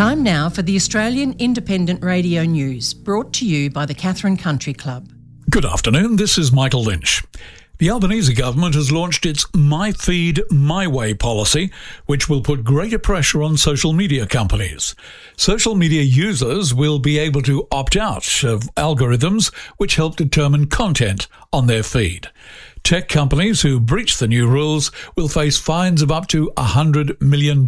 Time now for the Australian Independent Radio News, brought to you by the Katherine Country Club. Good afternoon, this is Michael Lynch. The Albanese government has launched its My Feed, My Way policy, which will put greater pressure on social media companies. Social media users will be able to opt out of algorithms which help determine content on their feed. Tech companies who breach the new rules will face fines of up to $100 million.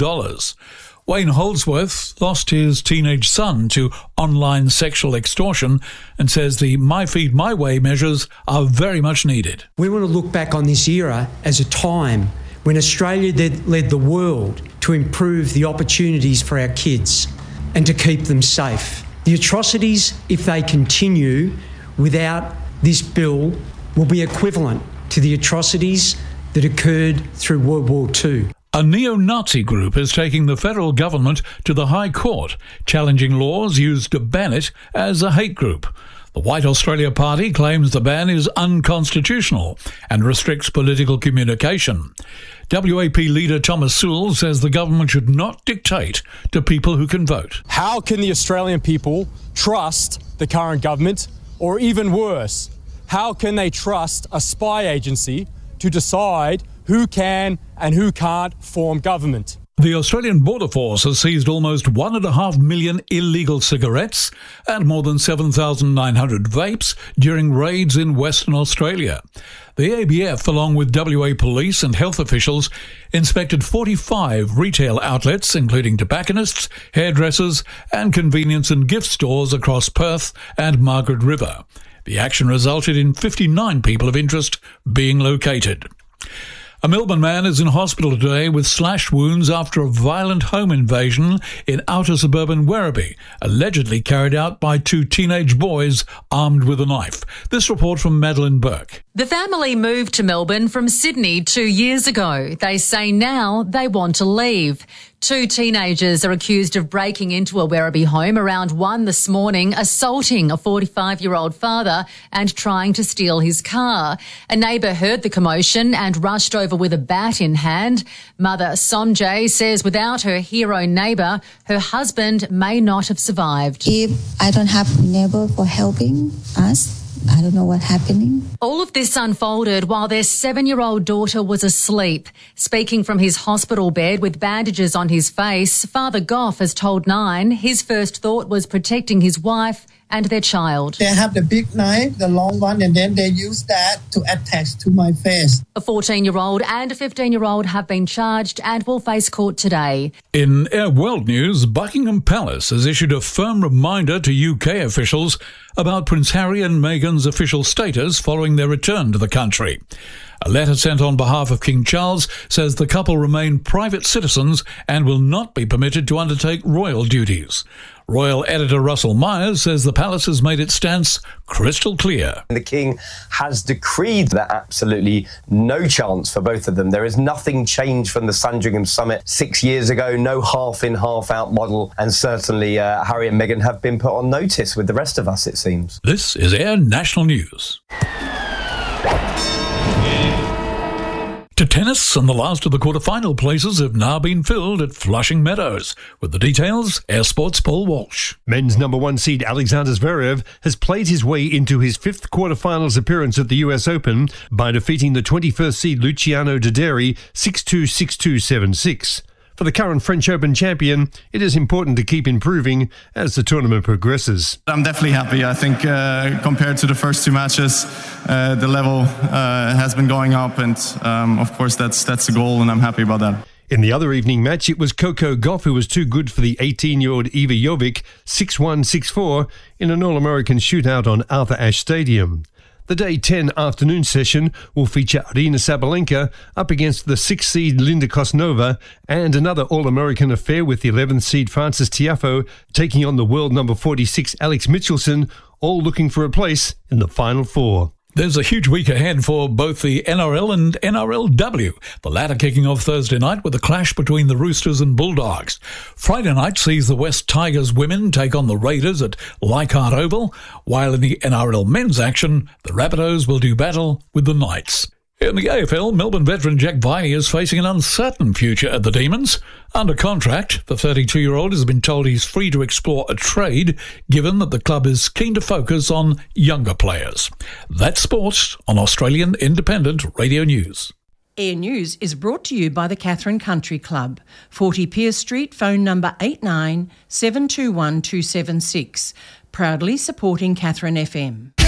Wayne Holdsworth lost his teenage son to online sexual extortion and says the My Feed, My Way measures are very much needed. We want to look back on this era as a time when Australia led the world to improve the opportunities for our kids and to keep them safe. The atrocities, if they continue without this bill, will be equivalent to the atrocities that occurred through World War II. A neo-Nazi group is taking the federal government to the High Court, challenging laws used to ban it as a hate group. The White Australia Party claims the ban is unconstitutional and restricts political communication. WAP leader Thomas Sewell says the government should not dictate to people who can vote. How can the Australian people trust the current government? Or even worse, how can they trust a spy agency to decide who can and who can't form government? The Australian Border Force has seized almost 1.5 million illegal cigarettes and more than 7,900 vapes during raids in Western Australia. The ABF, along with WA police and health officials, inspected 45 retail outlets, including tobacconists, hairdressers and convenience and gift stores across Perth and Margaret River. The action resulted in 59 people of interest being located. A Melbourne man is in hospital today with slash wounds after a violent home invasion in outer suburban Werribee, allegedly carried out by two teenage boys armed with a knife. This report from Madeline Burke. The family moved to Melbourne from Sydney 2 years ago. They say now they want to leave. Two teenagers are accused of breaking into a Werribee home around 1 this morning, assaulting a 45-year-old father and trying to steal his car. A neighbour heard the commotion and rushed over with a bat in hand. Mother Somjay says without her hero neighbour, her husband may not have survived. If I don't have neighbour for helping us, I don't know what's happening. All of this unfolded while their 7-year-old daughter was asleep. Speaking from his hospital bed with bandages on his face, Father Goff has told Nine his first thought was protecting his wife and their child. They have the big knife, the long one, and then they use that to attach to my face. A 14-year-old and a 15-year-old have been charged and will face court today. In Air World News, Buckingham Palace has issued a firm reminder to UK officials about Prince Harry and Meghan's official status following their return to the country. A letter sent on behalf of King Charles says the couple remain private citizens and will not be permitted to undertake royal duties. Royal editor Russell Myers says the palace has made its stance crystal clear. The King has decreed that absolutely no chance for both of them. There is nothing changed from the Sandringham summit 6 years ago, no half-in, half-out model, and certainly Harry and Meghan have been put on notice with the rest of us, it seems. This is Air National News. To tennis, and the last of the quarter-final places have now been filled at Flushing Meadows. With the details, Air Sports' Paul Walsh. Men's number one seed Alexander Zverev has played his way into his fifth quarter-finals appearance at the US Open by defeating the 21st seed Luciano Dideri 6-2, 6-2, 7-6. For the current French Open champion, it is important to keep improving as the tournament progresses. I'm definitely happy. I think compared to the first two matches, the level has been going up, and of course that's the goal, and I'm happy about that. In the other evening match, it was Coco Gauff who was too good for the 18-year-old Iva Jovic, 6-1, 6-4, in an All-American shootout on Arthur Ashe Stadium. The Day 10 afternoon session will feature Aryna Sabalenka up against the 6th seed Linda Kosnova and another All-American affair with the 11th seed Frances Tiafoe taking on the world number 46 Alex Michelsen, all looking for a place in the Final Four. There's a huge week ahead for both the NRL and NRLW, the latter kicking off Thursday night with a clash between the Roosters and Bulldogs. Friday night sees the West Tigers women take on the Raiders at Leichhardt Oval, while in the NRL men's action, the Rabbitohs will do battle with the Knights. In the AFL, Melbourne veteran Jack Viney is facing an uncertain future at the Demons. Under contract, the 32-year-old has been told he's free to explore a trade, given that the club is keen to focus on younger players. That's sports on Australian Independent Radio News. Air News is brought to you by the Katherine Country Club, 40 Pearce Street, phone number 89 721 276. Proudly supporting Katherine FM.